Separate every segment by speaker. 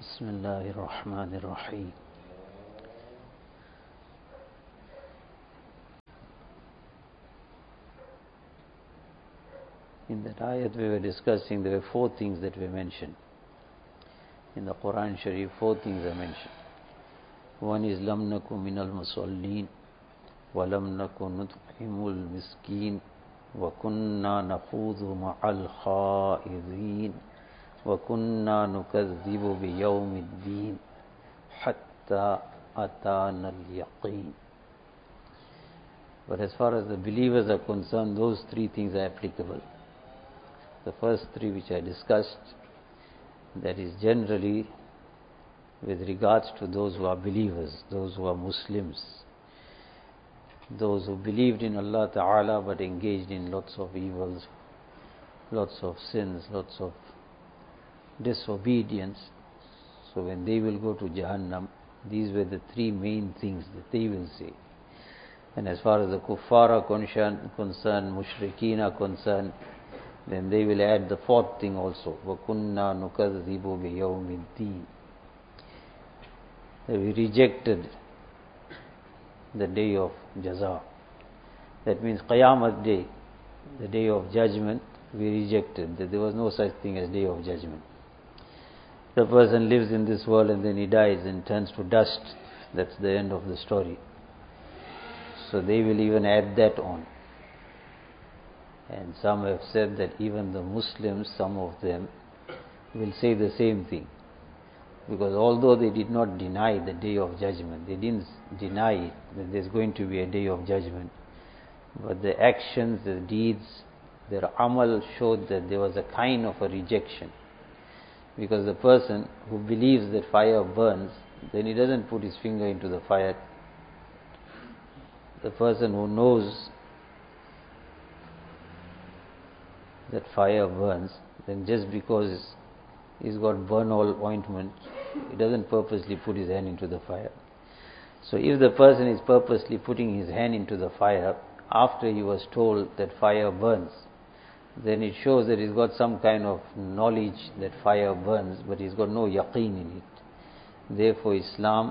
Speaker 1: بسم الله الرحمن الرحيم. In that ayat we were discussing, there were four things that were mentioned. In the Quran Sharif, four things are mentioned. One is لَمْ نَكُ مِنَ الْمُصَلِّينَ وَلَمْ نَكُ نُطْعِمُ الْمِسْكِينَ وَكُنَّا نَخُوضُ مَعَ الْخَائِضِينَ وَكُنَّا نُكَذِّبُ بِيَوْمِ الدِّينِ حَتَّى أَتَانَا الْيَقِينَ. But as far as the believers are concerned, those three things are applicable. The first three which I discussed, that is generally with regards to those who are believers, those who are Muslims, those who believed in Allah Ta'ala but engaged in lots of evils, lots of sins, lots of disobedience. So when they will go to Jahannam, these were the three main things that they will say. And as far as the kuffar are concerned, mushrikeen are concerned, then they will add the fourth thing also. وَكُنَّا نُكَذِّبُ بِيَوْمِ الدِّينِ. We rejected the day of Jaza. That means Qiyamah day, the day of judgment, we rejected. That there was no such thing as day of judgment. The person lives in this world and then he dies and turns to dust. That's the end of the story. So they will even add that on. And some have said that even the Muslims, some of them, will say the same thing. Because although they did not deny the day of judgment, they didn't deny it, that there's going to be a day of judgment. But the actions, the deeds, their amal showed that there was a kind of a rejection. Because the person who believes that fire burns, then he doesn't put his finger into the fire. The person who knows that fire burns, then just because he's got burn all ointment, he doesn't purposely put his hand into the fire. So if the person is purposely putting his hand into the fire after he was told that fire burns, then it shows that he's got some kind of knowledge that fire burns, but he's got no yaqeen in it. Therefore Islam,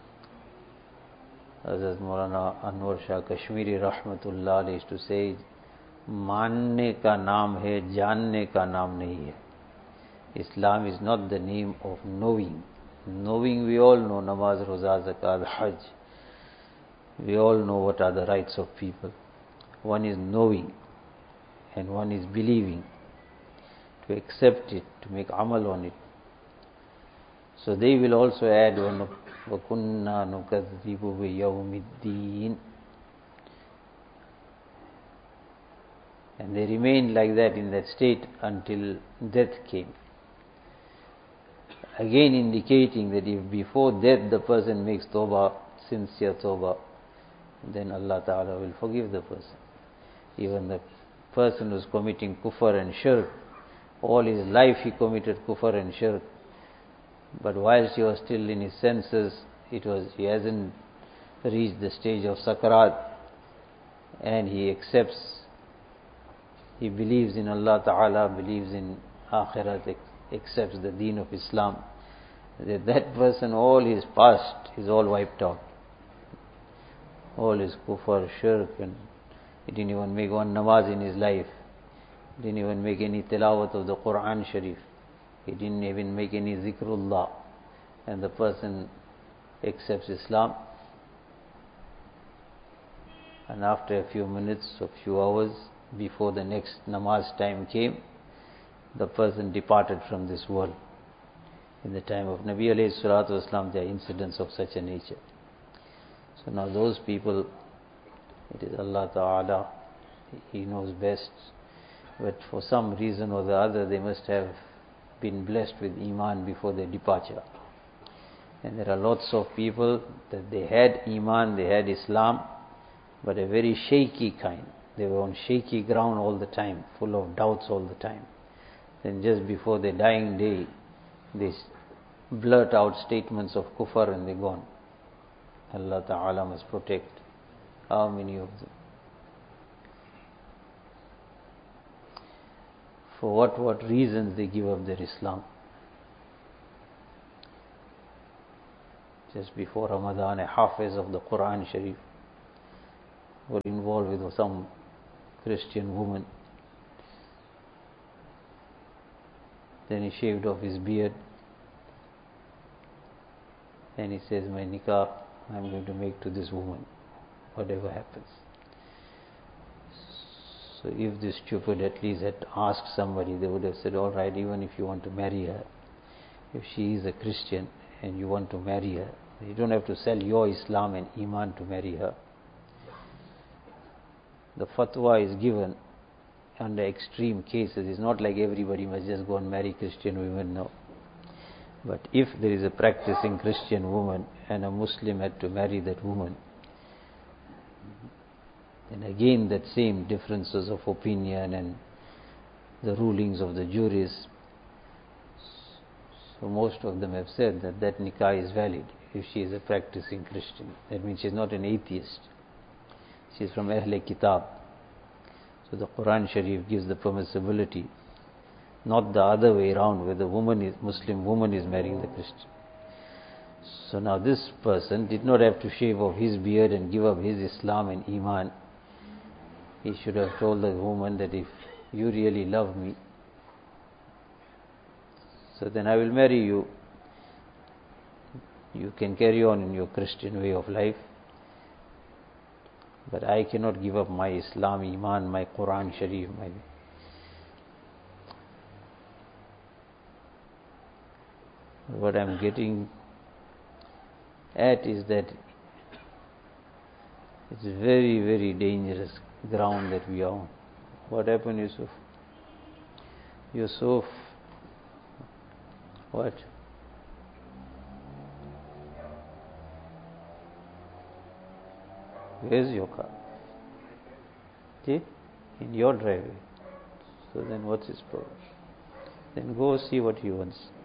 Speaker 1: as Maulana Anwar Shah Kashmiri Rahmatullah alayhi used to say, मानने का नाम है, जानने का नाम नहीं है. Islam is not the name of knowing. Knowing, we all know namaz, roza, zakat, hajj. We all know what are the rights of people. One is knowing and one is believing, to accept it, to make amal on it. So they will also add وَكُنَّا نُكَذِّبُ بِيَوْمِ الدِّينِ. And they remained like that in that state until death came. Again indicating that if before death the person makes tawbah, sincere tawbah, then Allah Ta'ala will forgive the person. Even the person who's committing kufr and shirk, all his life he committed kufr and shirk, but whilst he was still in his senses, he hasn't reached the stage of sakarat, and he accepts, he believes in Allah Ta'ala, believes in Akhirat, accepts the deen of Islam, that person, all his past is all wiped out. All his kufr, shirk, and he didn't even make one namaz in his life. He didn't even make any tilawat of the Quran Sharif. He didn't even make any zikrullah. And the person accepts Islam. And after a few minutes, a few hours, before the next namaz time came, the person departed from this world. In the time of Nabi alayhi salatu wasalam, there are incidents of such a nature. So now those people, it is Allah Ta'ala, He knows best. But for some reason or the other, they must have been blessed with Iman before their departure. And there are lots of people that they had Iman, they had Islam, but a very shaky kind. They were on shaky ground all the time, full of doubts all the time. Then just before their dying day, they blurt out statements of kufr and they're gone. Allah Ta'ala must protect. How many of them? For what reasons they give up their Islam? just before Ramadan, a Hafiz of the Quran Sharif were involved with some Christian woman. Then he shaved off his beard and he says, my nikah I'm going to make to this woman, whatever happens. So if this stupid at least had asked somebody, they would have said, all right, even if you want to marry her, if she is a Christian and you want to marry her, you don't have to sell your Islam and Iman to marry her. The fatwa is given under extreme cases. It's not like everybody must just go and marry Christian women, no. But if there is a practicing Christian woman and a Muslim had to marry that woman, then again that same differences of opinion and the rulings of the juries. So most of them have said that that nikah is valid if she is a practicing Christian. That means she is not an atheist. She is from Ahle Kitab. So the Quran Sharif gives the permissibility, not the other way around where the Muslim woman is marrying the Christian. So now this person did not have to shave off his beard and give up his Islam and Iman. He should have told the woman that if you really love me, so then I will marry you. You can carry on in your Christian way of life, but I cannot give up my Islam, Iman, my Quran Sharif. What I am getting at is that it's very, very dangerous ground that we are on. What happened, Yusuf? Yusuf, what? Where's your car? See? In your driveway. So then what's his problem? Then go see what he wants.